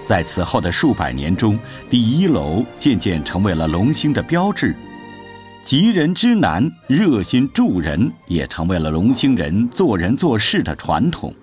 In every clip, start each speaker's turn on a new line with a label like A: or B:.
A: 在此后的数百年中，第一楼渐渐成为了龙兴的标志。急人之难，热心助人也成为了龙兴人做人做事的传统。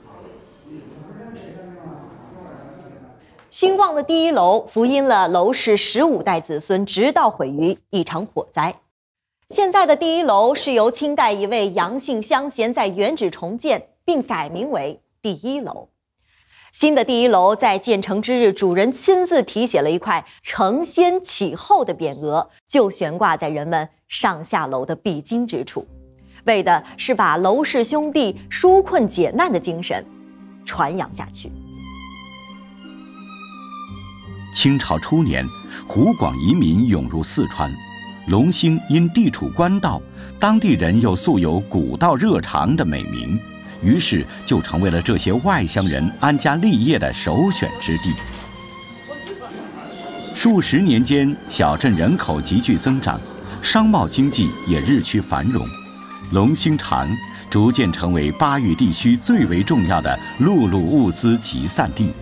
B: 兴旺的第一楼福音了楼氏15代子孙，直到毁于一场火灾。现在的第一楼是由清代一位杨姓乡贤在原址重建，并改名为第一楼。新的第一楼在建成之日，主人亲自题写了一块承先启后的匾额，就悬挂在人们上下楼的必经之处，为的是把楼氏兄弟纾困解难的精神传扬下去。
A: 清朝初年，湖广移民涌入四川，龙兴因地处官道，当地人又素有古道热肠的美名，于是就成为了这些外乡人安家立业的首选之地。数十年间，小镇人口急剧增长，商贸经济也日趋繁荣，龙兴场逐渐成为巴渝地区最为重要的陆路物资集散地。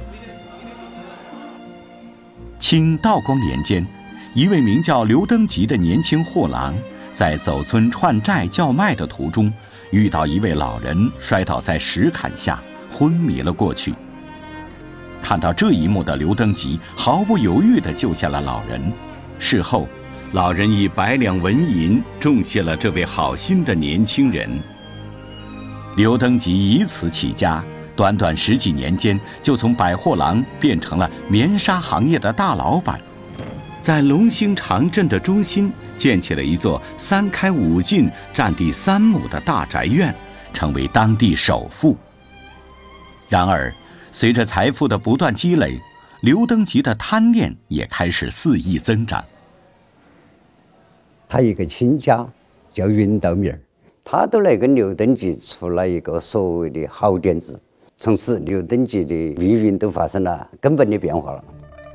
A: 清道光年间，一位名叫刘登吉的年轻货郎，在走村串寨叫卖的途中，遇到一位老人摔倒在石坎下，昏迷了过去。看到这一幕的刘登吉毫不犹豫地救下了老人。事后，老人以100两纹银重谢了这位好心的年轻人。刘登吉以此起家，短短10几年间就从百货郎变成了棉纱行业的大老板，在龙兴场镇的中心建起了一座3开5进、占地3亩的大宅院，成为当地首富。然而，随着财富的不断积累，刘登吉的贪念也开始肆意增长。
C: 他一个亲家叫云道明，他都来跟刘登吉出了一个所谓的好点子，从此刘登吉的命运都发生了根本的变化了。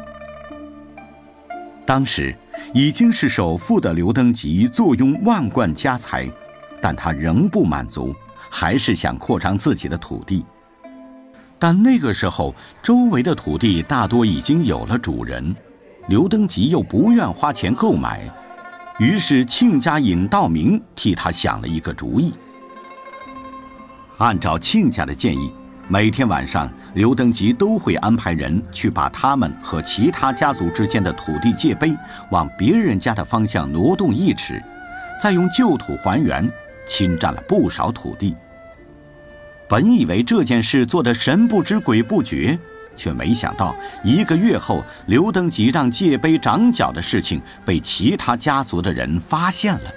A: 当时已经是首富的刘登吉坐拥万贯家财，但他仍不满足，还是想扩张自己的土地。但那个时候，周围的土地大多已经有了主人，刘登吉又不愿花钱购买，于是亲家尹道明替他想了一个主意。按照亲家的建议，每天晚上，刘登吉都会安排人去把他们和其他家族之间的土地界碑往别人家的方向挪动1尺，再用旧土还原，侵占了不少土地。本以为这件事做得神不知鬼不觉，却没想到1个月后，刘登吉让界碑长角的事情被其他家族的人发现了。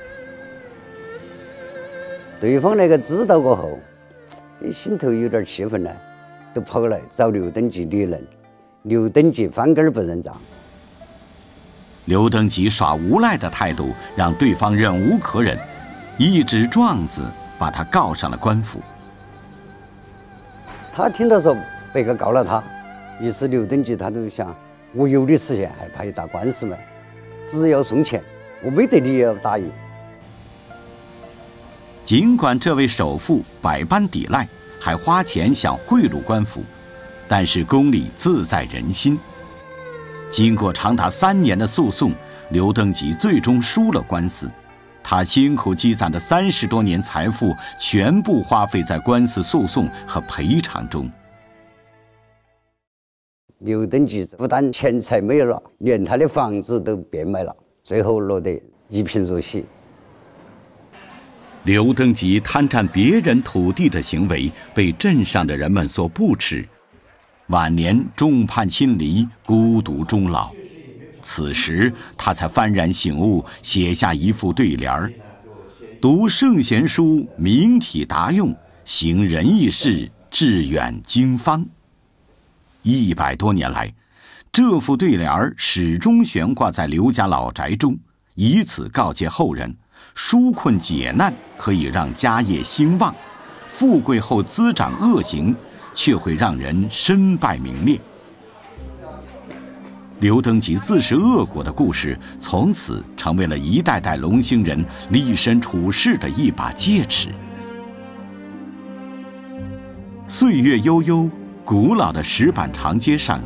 C: 对方那个知道过后，心头有点气愤呢，都跑来找刘登吉理论。刘登吉翻根不认账。
A: 刘登吉耍无赖的态度让对方忍无可忍，一纸状子把他告上了官府。
C: 他听到说被告告了他，于是刘登吉他都想，我有的是钱，还怕一打官司吗？只要送钱，我没得理由答应。
A: 尽管这位首富百般抵赖，还花钱想贿赂官府，但是公理自在人心。经过长达3年的诉讼，刘登吉最终输了官司。他辛苦积攒的30多年财富全部花费在官司诉讼和赔偿中。
C: 刘登吉不但钱财没有了，连他的房子都变卖了，最后落得一贫如洗。
A: 刘登吉贪占别人土地的行为被镇上的人们所不齿，晚年众叛亲离，孤独终老。此时他才幡然醒悟，写下一副对联儿：读圣贤书，明体达用；行仁义事，致远经方。100多年来，这副对联儿始终悬挂在刘家老宅中，以此告诫后人：纾困解难可以让家业兴旺，富贵后滋长恶行，却会让人身败名裂。刘登吉自食恶果的故事，从此成为了一代代龙兴人立身处世的一把戒尺。岁月悠悠，古老的石板长街上